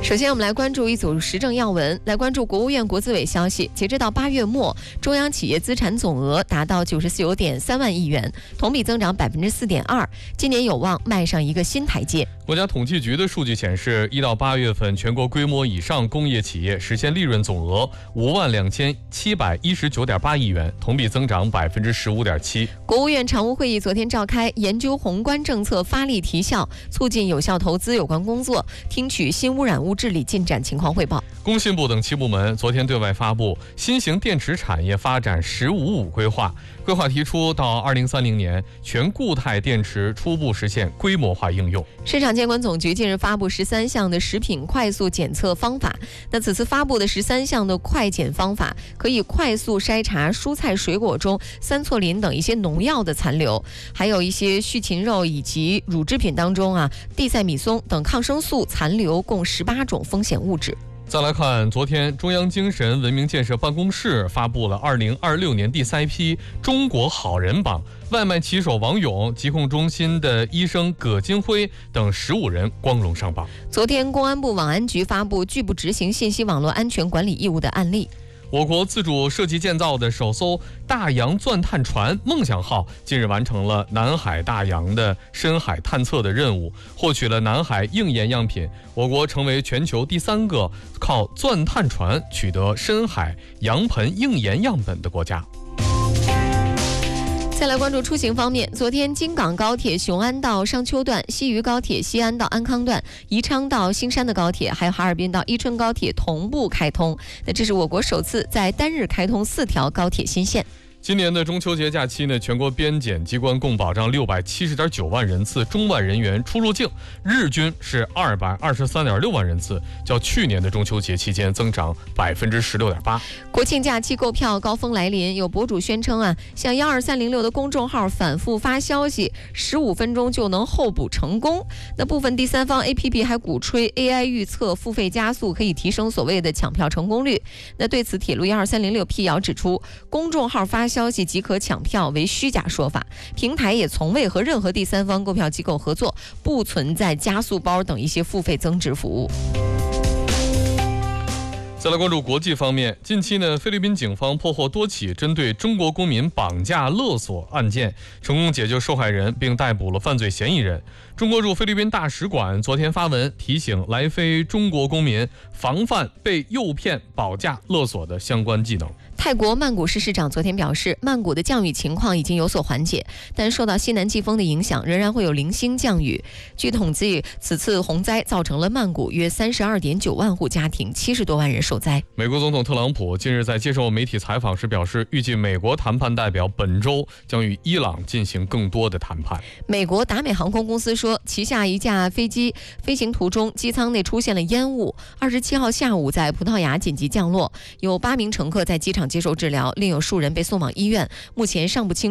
首先，我们来关注一组时政要闻。来关注国务院国资委消息，截止到8月末，中央企业资产总额达到94.3万亿元，同比增长4.2%，今年有望迈上一个新台阶。 国家统计局的数据显示，1到8月份，全国规模以上工业企业实现利润总额52719.8亿元，同比增长15.7%。 国务院常务会议昨天召开，研究宏观政策发力提效、促进有效投资有关工作，听取新污染物治理进展情况汇报。 工信部等7部门昨天对外发布新型电池产业发展“15+5”规划，规划提出到2030年，全固态电池初步实现规模化应用。 市场监管总局近日发布13项的食品快速检测方法。那此次发布的13项的快检方法，可以快速筛查蔬菜水果中三唑林等一些农药的残留，还有一些畜禽肉以及乳制品当中地塞米松等抗生素残留共18种风险物质。 再来看，昨天中央精神文明建设办公室发布了2026年第3批中国好人榜，外卖骑手王勇、疾控中心的医生葛金辉等15人光荣上榜。 昨天公安部网安局发布拒不执行信息网络安全管理义务的案例。 我国自主设计建造的首艘大洋钻探船梦想号近日完成了南海大洋的深海探测的任务，获取了南海硬盐样品，我国成为全球第3个靠钻探船取得深海洋盆硬盐样本的国家。 再来关注出行方面，昨天京港高铁雄安到商丘段、西渝高铁西安到安康段、宜昌到新山的高铁，还有哈尔滨到伊春高铁同步开通。那这是我国首次在单日开通4条高铁新线。 今年的中秋节假期呢，全国边检机关共保障670.9万人次中外人员出入境，日均是223.6万人次，较去年的中秋节期间增长16.8%。 国庆假期购票高峰来临，有博主宣称向12306的公众号反复发消息，15分钟就能候补成功。那部分第三方 APP 还鼓吹 AI 预测付费加速可以提升所谓的抢票成功率。那对此，铁路12306辟谣指出，公众号发消息即可抢票为虚假说法，平台也从未和任何第三方购票机构合作，不存在加速包等一些付费增值服务。 再来关注国际方面，近期呢，菲律宾警方破获多起针对中国公民绑架勒索案件，成功解救受害人并逮捕了犯罪嫌疑人。中国驻菲律宾大使馆昨天发文提醒来菲中国公民防范被诱骗、绑架、勒索的相关技能。 泰国曼谷市市长昨天表示，曼谷的降雨情况已经有所缓解，但受到西南季风的影响，仍然会有零星降雨。据统计，此次洪灾造成了曼谷约32.9万户家庭70多万人受灾。 美国总统特朗普近日在接受媒体采访时表示，预计美国谈判代表本周将与伊朗进行更多的谈判。 美国达美航空公司说，旗下一架飞机飞行途中机舱内出现了烟雾，27号下午在葡萄牙紧急降落，有8名乘客在机场接受治疗，另有数人被送往医院，目前尚不清